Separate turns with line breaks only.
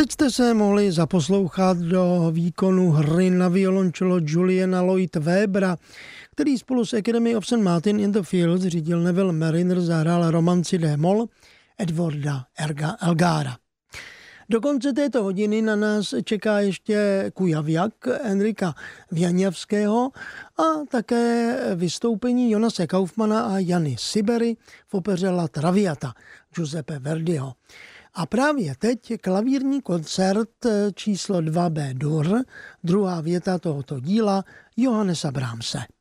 Teď jste se mohli zaposlouchat do výkonu hry na violoncello Juliana Lloyd Webbera, který spolu s Academy of St. Martin in the Fields řídil Neville Marriner, zahrál romanci D-moll Edwarda Elgara. Do konce této hodiny na nás čeká ještě Kujavjak Enrika Viaňavského a také vystoupení Jonase Kaufmana a Jany Sibery v opeře La Traviata Giuseppe Verdiho. A právě teď klavírní koncert číslo 2 B-dur, druhá věta tohoto díla Johannesa Brahmse.